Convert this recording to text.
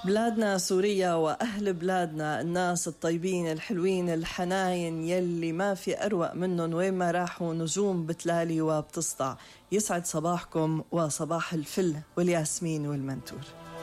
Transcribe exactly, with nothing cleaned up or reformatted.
بلادنا سوريا وأهل بلادنا الناس الطيبين الحلوين الحناين يلي ما في أروق منهم، وين ما راحوا نجوم بتلالي وبتسطع. يسعد صباحكم وصباح الفل والياسمين والمنتور.